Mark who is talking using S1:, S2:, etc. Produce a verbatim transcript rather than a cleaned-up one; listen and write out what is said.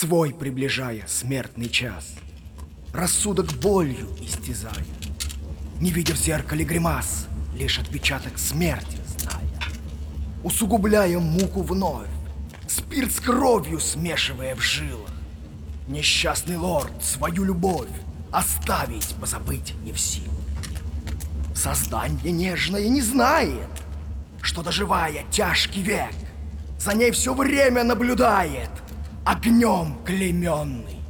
S1: свой приближая смертный час, рассудок болью истязая, не видя в зеркале гримас, лишь отпечаток смерти зная, усугубляя муку вновь, спирт с кровью смешивая в жилах. Несчастный лорд свою любовь оставить, позабыть не в силах. Создание нежное не знает, что, доживая тяжкий век, за ней все время наблюдает огнем клейменный